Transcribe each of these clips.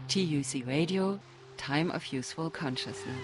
TUC Radio, Time of Useful Consciousness.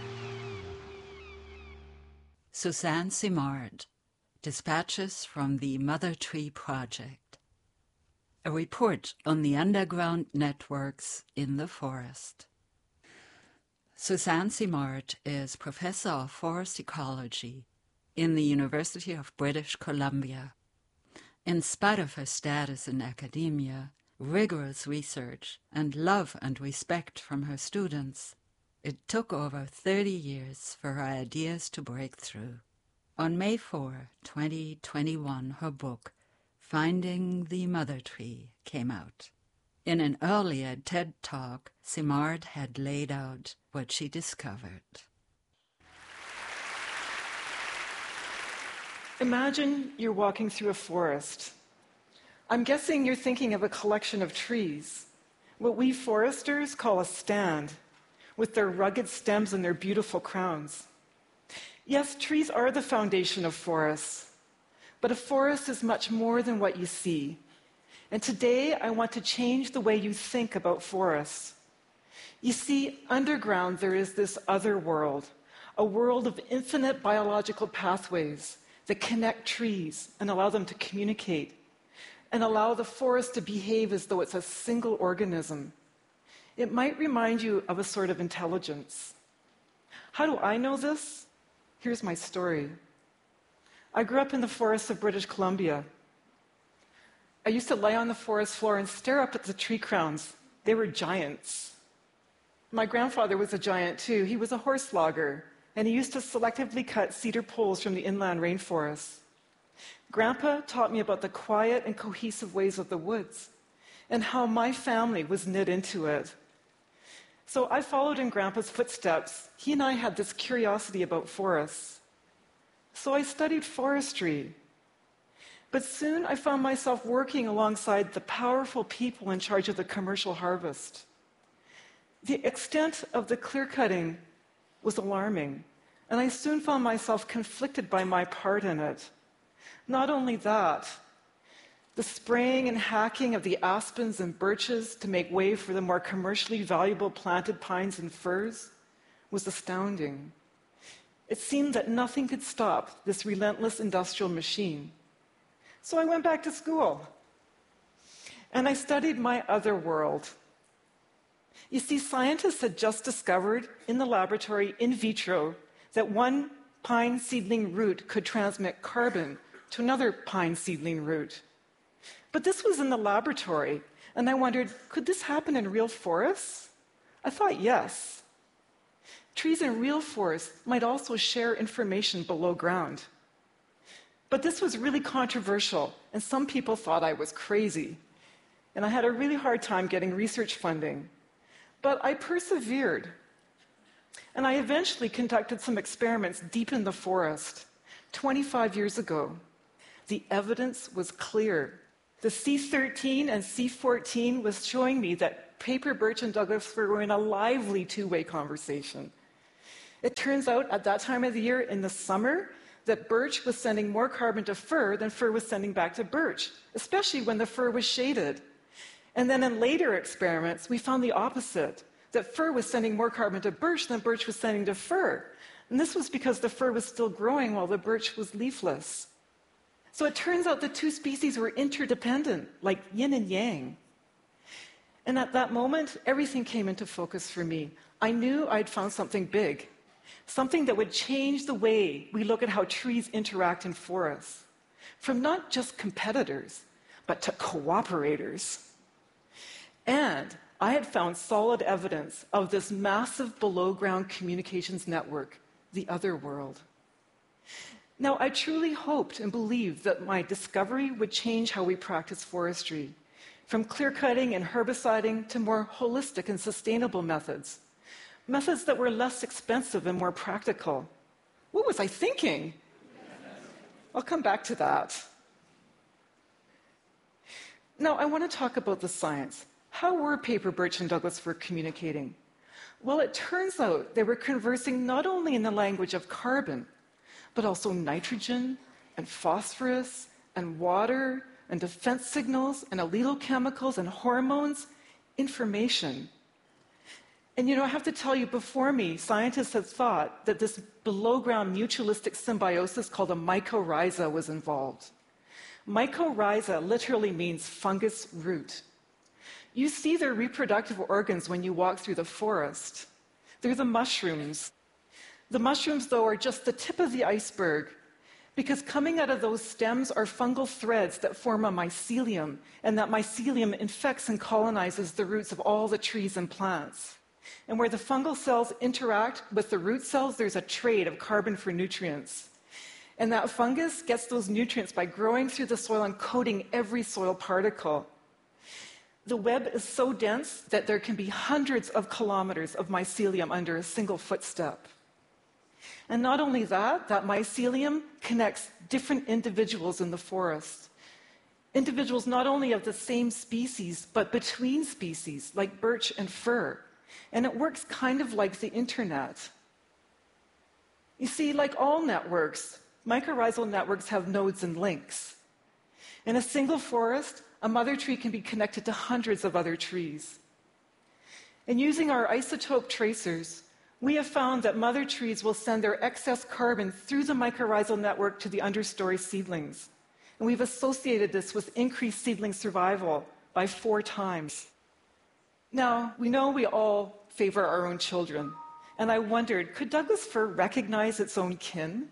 Suzanne Simard, Dispatches from the Mother Tree Project. A report on the underground networks in the forest. Suzanne Simard is Professor of Forest Ecology in the University of British Columbia. In spite of her status in academia, rigorous research, and love and respect from her students, it took over 30 years for her ideas to break through. On May 4, 2021, her book, Finding the Mother Tree, came out. In an earlier TED Talk, Simard had laid out what she discovered. Imagine you're walking through a forest. I'm guessing you're thinking of a collection of trees, what we foresters call a stand, with their rugged stems and their beautiful crowns. Yes, trees are the foundation of forests, but a forest is much more than what you see. And today, I want to change the way you think about forests. You see, underground there is this other world, a world of infinite biological pathways that connect trees and allow them to communicate, and allow the forest to behave as though it's a single organism. It might remind you of a sort of intelligence. How do I know this? Here's my story. I grew up in the forests of British Columbia. I used to lie on the forest floor and stare up at the tree crowns. They were giants. My grandfather was a giant too. He was a horse logger, and he used to selectively cut cedar poles from the inland rainforests. Grandpa taught me about the quiet and cohesive ways of the woods and how my family was knit into it. So I followed in Grandpa's footsteps. He and I had this curiosity about forests. So I studied forestry. But soon I found myself working alongside the powerful people in charge of the commercial harvest. The extent of the clear-cutting was alarming, and I soon found myself conflicted by my part in it. Not only that, the spraying and hacking of the aspens and birches to make way for the more commercially valuable planted pines and firs was astounding. It seemed that nothing could stop this relentless industrial machine. So I went back to school, and I studied my other world. You see, scientists had just discovered in the laboratory in vitro that one pine seedling root could transmit carbon to another pine seedling root. But this was in the laboratory, and I wondered, could this happen in real forests? I thought yes. Trees in real forests might also share information below ground. But this was really controversial, and some people thought I was crazy. And I had a really hard time getting research funding. But I persevered. And I eventually conducted some experiments deep in the forest, 25 years ago. The evidence was clear. The C13 and C14 was showing me that paper birch and Douglas fir were in a lively two-way conversation. It turns out at that time of the year in the summer that birch was sending more carbon to fir than fir was sending back to birch, especially when the fir was shaded. And then in later experiments, we found the opposite, that fir was sending more carbon to birch than birch was sending to fir. And this was because the fir was still growing while the birch was leafless. So it turns out the two species were interdependent, like yin and yang. And at that moment, everything came into focus for me. I knew I'd found something big, something that would change the way we look at how trees interact in forests, from not just competitors, but to cooperators. And I had found solid evidence of this massive below-ground communications network, the other world. Now, I truly hoped and believed that my discovery would change how we practice forestry, from clear-cutting and herbiciding to more holistic and sustainable methods that were less expensive and more practical. What was I thinking? I'll come back to that. Now, I want to talk about the science. How were paper birch and Douglas fir communicating? Well, it turns out they were conversing not only in the language of carbon, but also nitrogen and phosphorus and water and defense signals and allelochemicals and hormones, information. And I have to tell you, before me, scientists have thought that this below-ground mutualistic symbiosis called a mycorrhiza was involved. Mycorrhiza literally means fungus root. You see their reproductive organs when you walk through the forest. They're the mushrooms. The mushrooms, though, are just the tip of the iceberg, because coming out of those stems are fungal threads that form a mycelium, and that mycelium infects and colonizes the roots of all the trees and plants. And where the fungal cells interact with the root cells, there's a trade of carbon for nutrients. And that fungus gets those nutrients by growing through the soil and coating every soil particle. The web is so dense that there can be hundreds of kilometers of mycelium under a single footstep. And not only that, that mycelium connects different individuals in the forest. Individuals not only of the same species, but between species, like birch and fir. And it works kind of like the internet. You see, like all networks, mycorrhizal networks have nodes and links. In a single forest, a mother tree can be connected to hundreds of other trees. And using our isotope tracers, we have found that mother trees will send their excess carbon through the mycorrhizal network to the understory seedlings. And we've associated this with increased seedling survival by 4 times. Now, we know we all favor our own children. And I wondered, could Douglas fir recognize its own kin?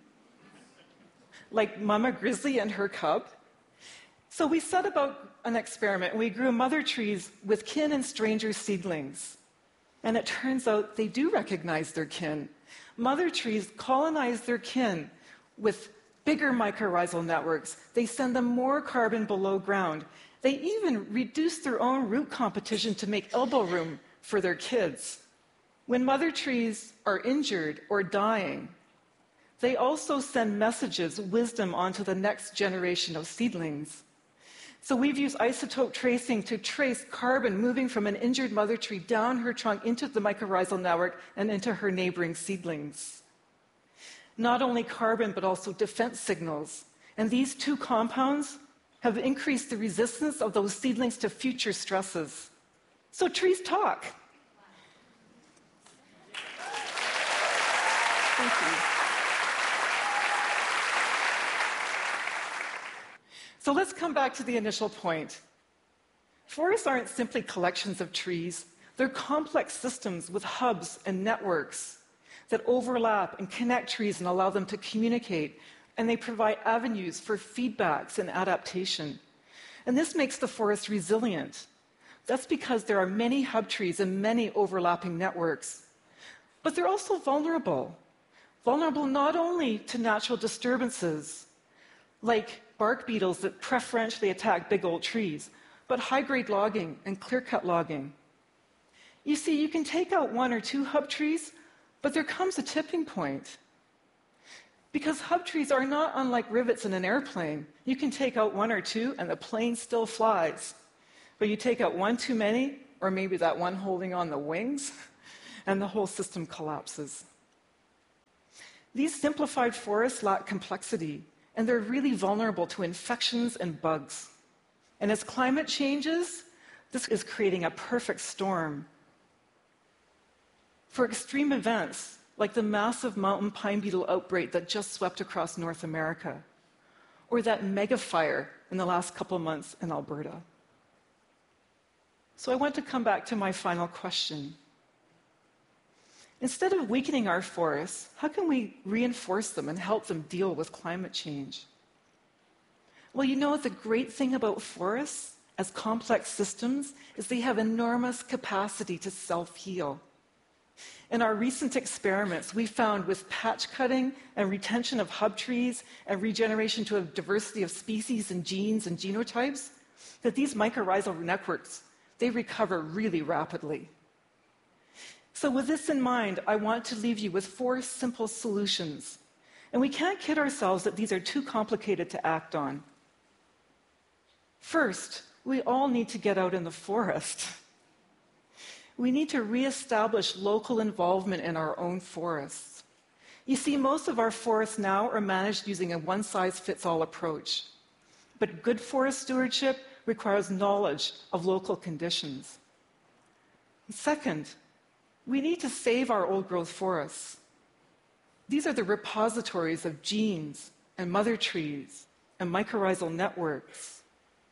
Like Mama Grizzly and her cub? So we set about an experiment, and we grew mother trees with kin and stranger seedlings. And it turns out they do recognize their kin. Mother trees colonize their kin with bigger mycorrhizal networks. They send them more carbon below ground. They even reduce their own root competition to make elbow room for their kids. When mother trees are injured or dying, they also send messages, wisdom, onto the next generation of seedlings. So we've used isotope tracing to trace carbon moving from an injured mother tree down her trunk into the mycorrhizal network and into her neighboring seedlings. Not only carbon, but also defense signals. And these 2 compounds have increased the resistance of those seedlings to future stresses. So trees talk. Thank you. So let's come back to the initial point. Forests aren't simply collections of trees. They're complex systems with hubs and networks that overlap and connect trees and allow them to communicate. And they provide avenues for feedbacks and adaptation. And this makes the forest resilient. That's because there are many hub trees and many overlapping networks. But they're also vulnerable. Vulnerable not only to natural disturbances, like bark beetles that preferentially attack big old trees, but high-grade logging and clear-cut logging. You see, you can take out 1 or 2 hub trees, but there comes a tipping point. Because hub trees are not unlike rivets in an airplane. You can take out 1 or 2 and the plane still flies. But you take out 1 too many, or maybe that one holding on the wings, and the whole system collapses. These simplified forests lack complexity, and they're really vulnerable to infections and bugs. And as climate changes, this is creating a perfect storm for extreme events like the massive mountain pine beetle outbreak that just swept across North America, or that mega fire in the last couple of months in Alberta. So I want to come back to my final question. Instead of weakening our forests, how can we reinforce them and help them deal with climate change? Well, the great thing about forests as complex systems is they have enormous capacity to self-heal. In our recent experiments, we found with patch cutting and retention of hub trees and regeneration to a diversity of species and genes and genotypes, that these mycorrhizal networks, they recover really rapidly. So with this in mind, I want to leave you with 4 simple solutions. And we can't kid ourselves that these are too complicated to act on. First, we all need to get out in the forest. We need to reestablish local involvement in our own forests. You see, most of our forests now are managed using a one-size-fits-all approach. But good forest stewardship requires knowledge of local conditions. Second, We need to save our old-growth forests. These are the repositories of genes and mother trees and mycorrhizal networks.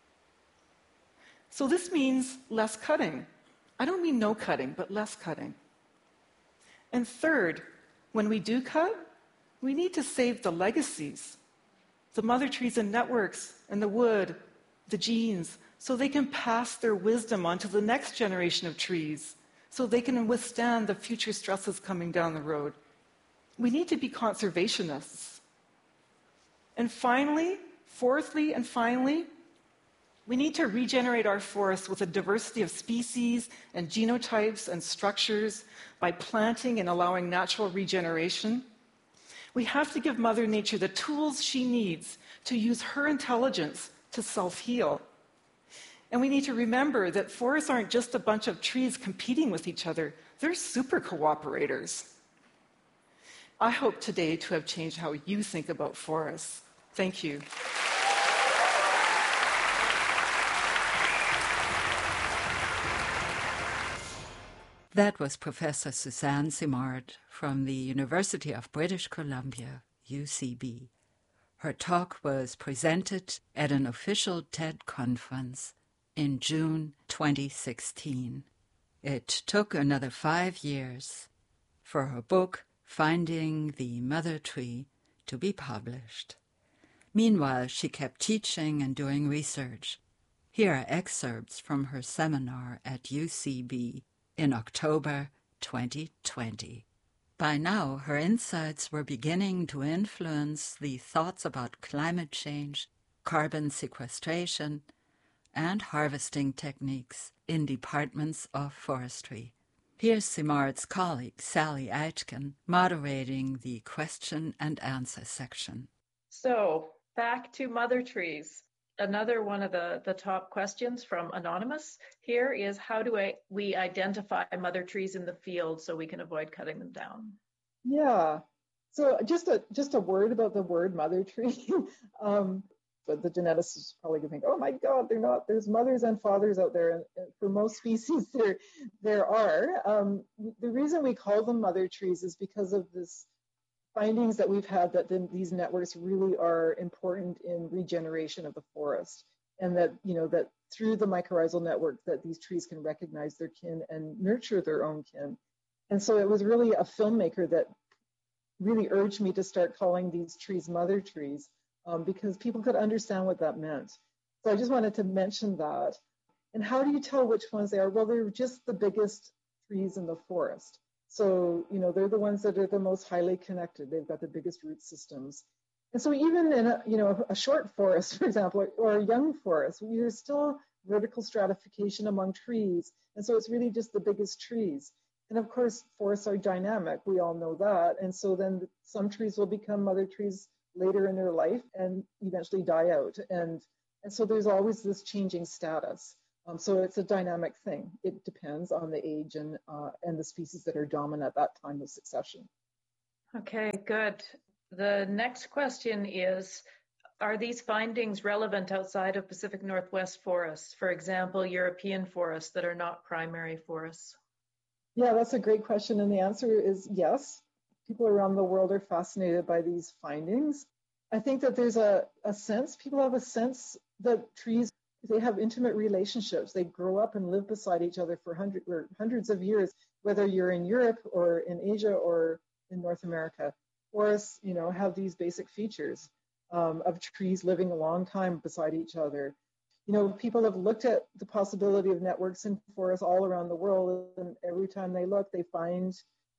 So this means less cutting. I don't mean no cutting, but less cutting. And third, when we do cut, we need to save the legacies, the mother trees and networks and the wood, the genes, so they can pass their wisdom on to the next generation of trees, so they can withstand the future stresses coming down the road. We need to be conservationists. And finally, fourthly and finally, we need to regenerate our forests with a diversity of species and genotypes and structures by planting and allowing natural regeneration. We have to give Mother Nature the tools she needs to use her intelligence to self-heal. And we need to remember that forests aren't just a bunch of trees competing with each other. They're super cooperators. I hope today to have changed how you think about forests. Thank you. That was Professor Suzanne Simard from the University of British Columbia, UCB. Her talk was presented at an official TED conference in June 2016. It took another 5 years for her book, Finding the Mother Tree, to be published. Meanwhile, she kept teaching and doing research. Here are excerpts from her seminar at UCB in October 2020. By now, her insights were beginning to influence the thoughts about climate change, carbon sequestration, and harvesting techniques in departments of forestry. Here's Simard's colleague, Sally Aitken, moderating the question and answer section. So, back to mother trees. Another one of the top questions from Anonymous here is, how do we identify mother trees in the field so we can avoid cutting them down? Yeah, so just a word about the word mother tree. But the geneticists probably going to think, oh my God, they're not. There's mothers and fathers out there, and for most species there are. The reason we call them mother trees is because of this findings that we've had that these networks really are important in regeneration of the forest, and that that through the mycorrhizal network that these trees can recognize their kin and nurture their own kin. And so it was really a filmmaker that really urged me to start calling these trees mother trees, because people could understand what that meant. So I just wanted to mention that. And how do you tell which ones they are? Well, they're just the biggest trees in the forest. So, they're the ones that are the most highly connected. They've got the biggest root systems. And so even in a short forest, for example, or a young forest, there's still vertical stratification among trees. And so it's really just the biggest trees. And of course, forests are dynamic. We all know that. And so then some trees will become mother trees later in their life and eventually die out. And so there's always this changing status. So it's a dynamic thing. It depends on the age and the species that are dominant at that time of succession. Okay, good. The next question is, are these findings relevant outside of Pacific Northwest forests, for example, European forests that are not primary forests? Yeah, that's a great question. And the answer is yes. People around the world are fascinated by these findings. I think that there's a sense, people have a sense that trees, they have intimate relationships. They grow up and live beside each other for hundreds of years, whether you're in Europe or in Asia or in North America. Forests, have these basic features of trees living a long time beside each other. People have looked at the possibility of networks in forests all around the world, and every time they look, they find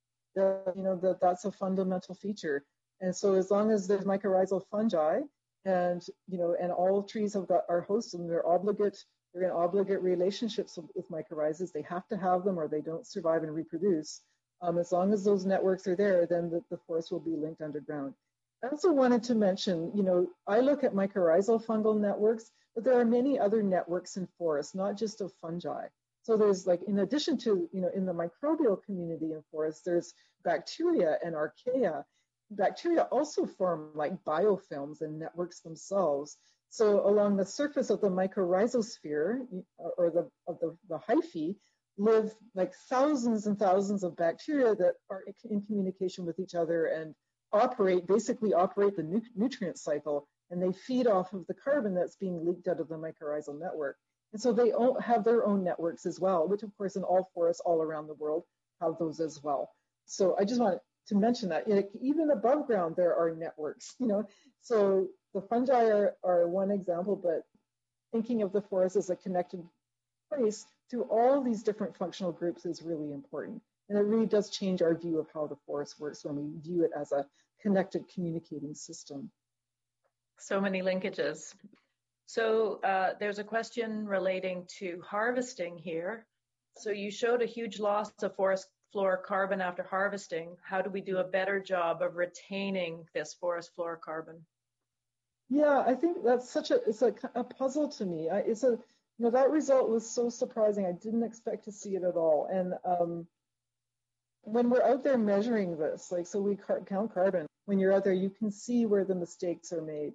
that that's a fundamental feature. And so as long as there's mycorrhizal fungi, and all trees are hosts, and they're in obligate relationships with mycorrhizas. They have to have them, or they don't survive and reproduce. As long as those networks are there, then the forest will be linked underground. I also wanted to mention, I look at mycorrhizal fungal networks, but there are many other networks in forests, not just of fungi. So there's in addition to, in the microbial community in forests, there's bacteria and archaea. Bacteria also form biofilms and networks themselves. So along the surface of the mycorrhizosphere, or the hyphae, live like thousands and thousands of bacteria that are in communication with each other and basically operate the nutrient cycle, and they feed off of the carbon that's being leaked out of the mycorrhizal network. And so they all have their own networks as well, which of course in all forests all around the world have those as well. So I just wanted to mention that even above ground there are networks, So the fungi are one example, but thinking of the forest as a connected place to all these different functional groups is really important. And it really does change our view of how the forest works when we view it as a connected communicating system. So many linkages. So there's a question relating to harvesting here. So you showed a huge loss of forest floor carbon after harvesting. How do we do a better job of retaining this forest floor carbon? Yeah, I think that's it's a puzzle to me. That result was so surprising. I didn't expect to see it at all. And when we're out there measuring this, so we count carbon, when you're out there, you can see where the mistakes are made.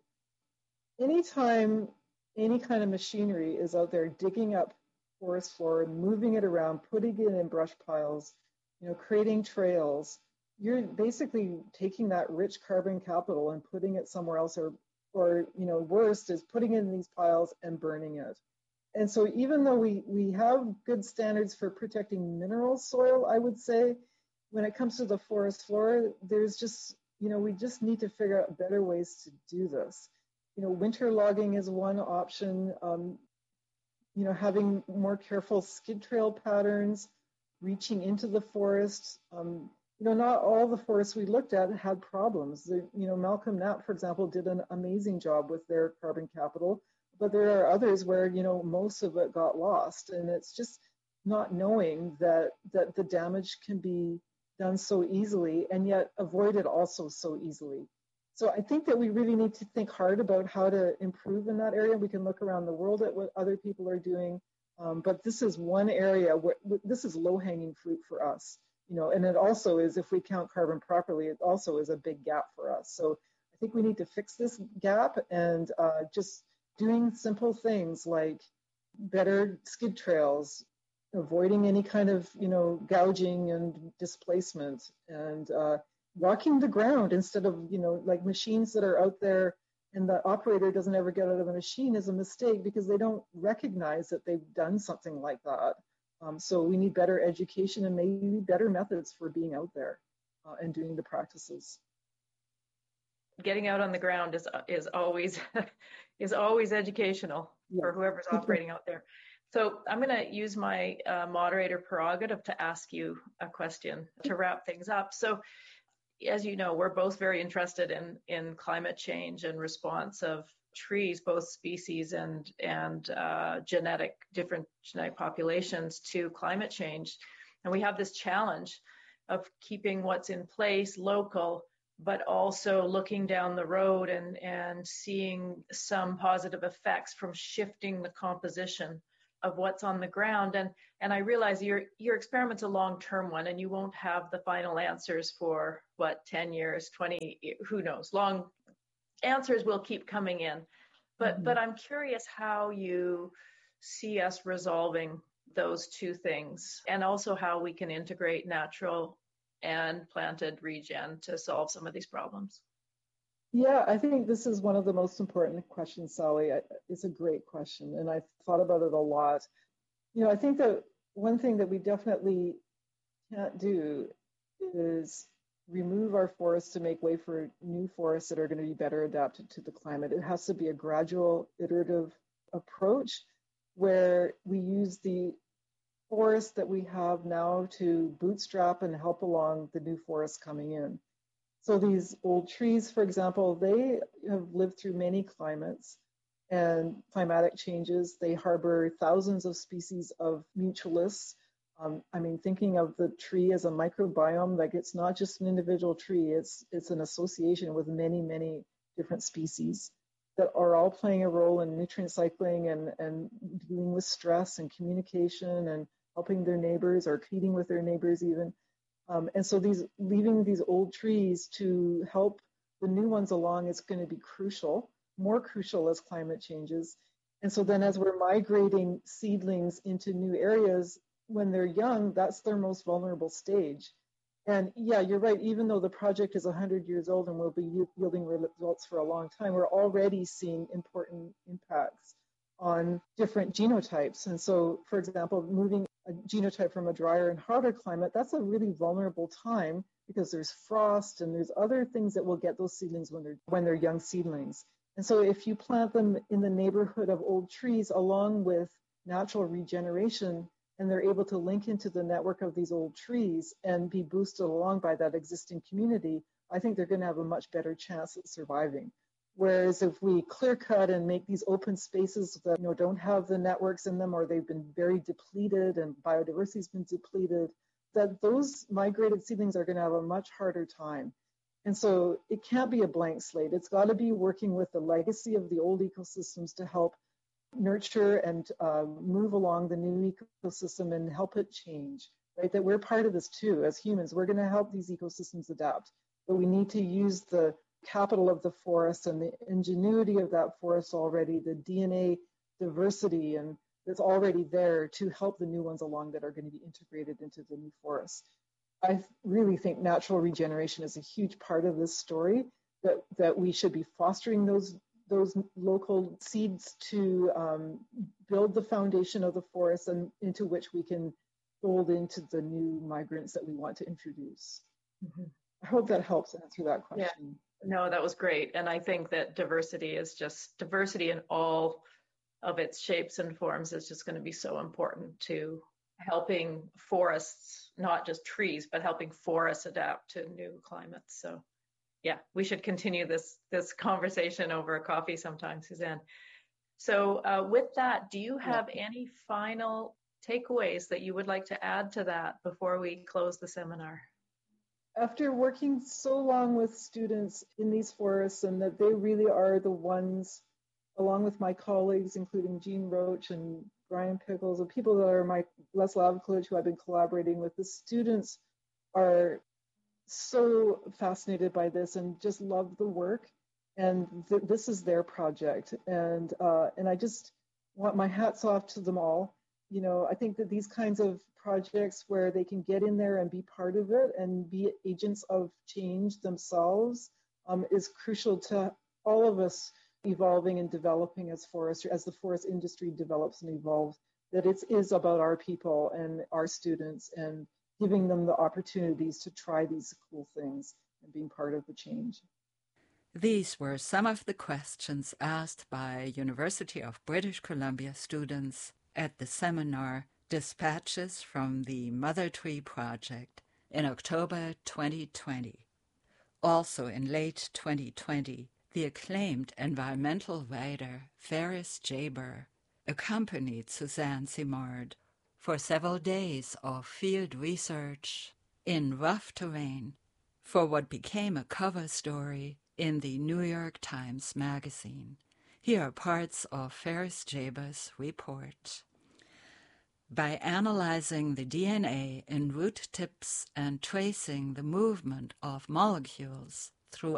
Anytime any kind of machinery is out there digging up forest floor, moving it around, putting it in brush piles, creating trails, you're basically taking that rich carbon capital and putting it somewhere else, or worst is putting it in these piles and burning it. And so even though we have good standards for protecting mineral soil, I would say, when it comes to the forest floor, there's just, we just need to figure out better ways to do this. Winter logging is one option, having more careful skid trail patterns, reaching into the forest. Not all the forests we looked at had problems. Malcolm Knapp, for example, did an amazing job with their carbon capital, but there are others where, most of it got lost. And it's just not knowing that the damage can be done so easily and yet avoided also so easily. So I think that we really need to think hard about how to improve in that area. We can look around the world at what other people are doing, but this is one area where this is low-hanging fruit for us. And it also is, if we count carbon properly, it also is a big gap for us. So I think we need to fix this gap, and just doing simple things like better skid trails, avoiding any kind of, gouging and displacement, and walking the ground instead of, like machines that are out there and the operator doesn't ever get out of the machine is a mistake because they don't recognize that they've done something like that. So we need better education and maybe better methods for being out there and doing the practices. Getting out on the ground is always is always educational for whoever's operating out there. So I'm going to use my moderator prerogative to ask you a question to wrap things up. So as you know, we're both very interested in climate change and response of trees, both species and different genetic populations to climate change. And we have this challenge of keeping what's in place local, but also looking down the road and seeing some positive effects from shifting the composition of what's on the ground. And I realize your experiment's a long-term one, and you won't have the final answers for 10 years, 20, who knows, long answers will keep coming in. But I'm curious how you see us resolving those two things, and also how we can integrate natural and planted regen to solve some of these problems. Yeah, I think this is one of the most important questions, Sally. It's a great question, and I've thought about it a lot. I think that one thing that we definitely can't do is remove our forests to make way for new forests that are going to be better adapted to the climate. It has to be a gradual, iterative approach where we use the forests that we have now to bootstrap and help along the new forests coming in. So these old trees, for example, they have lived through many climates and climatic changes. They harbor thousands of species of mutualists. Thinking of the tree as a microbiome, like it's not just an individual tree, it's an association with many, many different species that are all playing a role in nutrient cycling and dealing with stress and communication and helping their neighbors or competing with their neighbors even. And so leaving these old trees to help the new ones along is going to be crucial, more crucial as climate changes. And so then as we're migrating seedlings into new areas, when they're young, that's their most vulnerable stage. And yeah, you're right. Even though the project is 100 years old and will be yielding results for a long time, we're already seeing important impacts on different genotypes. And so, for example, moving a genotype from a drier and hotter climate, that's a really vulnerable time because there's frost and there's other things that will get those seedlings when they're young seedlings. And so if you plant them in the neighborhood of old trees along with natural regeneration, and they're able to link into the network of these old trees and be boosted along by that existing community, I think they're going to have a much better chance at surviving. Whereas if we clear cut and make these open spaces that don't have the networks in them, or they've been very depleted and biodiversity's been depleted, that those migrated seedlings are going to have a much harder time. And so it can't be a blank slate. It's got to be working with the legacy of the old ecosystems to help nurture and move along the new ecosystem and help it change, right? That we're part of this too. As humans, we're going to help these ecosystems adapt, but we need to use the capital of the forest and the ingenuity of that forest already, the DNA diversity and that's already there to help the new ones along that are going to be integrated into the new forest. I really think natural regeneration is a huge part of this story, that we should be fostering those local seeds to build the foundation of the forest and into which we can fold into the new migrants that we want to introduce. Mm-hmm. I hope that helps answer that question. Yeah. No, that was great. And I think that diversity in all of its shapes and forms is just going to be so important to helping forests, not just trees, but helping forests adapt to new climates. So yeah, we should continue this conversation over a coffee sometime, Suzanne. So with that, do you have any final takeaways that you would like to add to that before we close the seminar? After working so long with students in these forests, and that they really are the ones, along with my colleagues, including Jean Roach and Brian Pickles, and people that are my Les Lavcourage who I've been collaborating with, the students are so fascinated by this and just love the work. And this is their project. And I just want my hats off to them all. I think that these kinds of projects where they can get in there and be part of it and be agents of change themselves is crucial to all of us evolving and developing as forestry, as the forest industry develops and evolves, that it is about our people and our students and giving them the opportunities to try these cool things and being part of the change. These were some of the questions asked by University of British Columbia students at the seminar Dispatches from the Mother Tree Project in October 2020. Also in late 2020, the acclaimed environmental writer Ferris Jaber accompanied Suzanne Simard for several days of field research in rough terrain for what became a cover story in the New York Times Magazine. Here are parts of Ferris Jaber's report. By analyzing the DNA in root tips and tracing the movement of molecules through